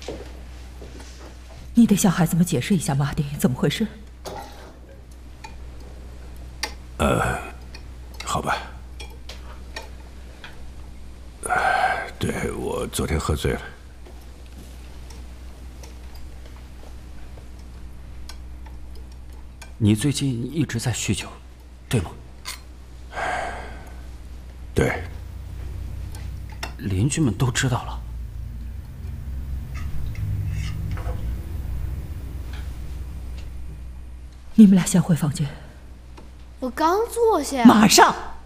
你得向孩子们解释一下，马丁，怎么回事？ 好吧。对，我昨天喝醉了。 你最近一直在酗酒，对吗？ 对。 邻居们都知道了。 你们俩先回房间。 我刚坐下。 马上。